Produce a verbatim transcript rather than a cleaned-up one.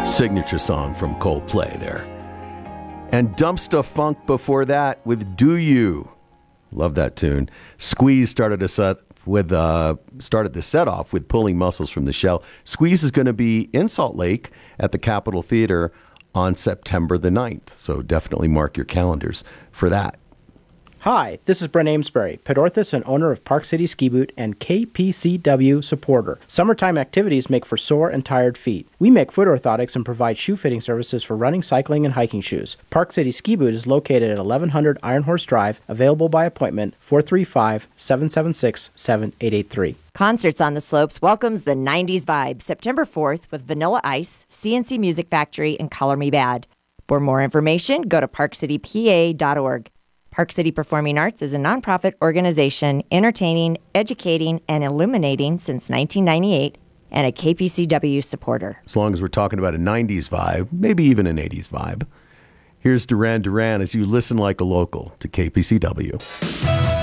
Signature song from Coldplay there. And Dumpsta Funk before that with Do You. Love that tune. Squeeze started a set with uh, started the set off with Pulling Muscles from the Shell. Squeeze is going to be in Salt Lake at the Capitol Theater on September the ninth. So definitely mark your calendars for that. Hi, this is Brent Amesbury, pit orthos and owner of Park City Ski Boot and K P C W supporter. Summertime activities make for sore and tired feet. We make foot orthotics and provide shoe fitting services for running, cycling, and hiking shoes. Park City Ski Boot is located at eleven hundred Iron Horse Drive, available by appointment, four three five, seven seven six, seven eight eight three. Concerts on the Slopes welcomes the nineties vibe September fourth with Vanilla Ice, C N C Music Factory, and Color Me Bad. For more information, go to park city p a dot org. Park City Performing Arts is a nonprofit organization entertaining, educating, and illuminating since nineteen ninety-eight and a K P C W supporter. As long as we're talking about a nineties vibe, maybe even an eighties vibe. Here's Duran Duran as you listen like a local to K P C W.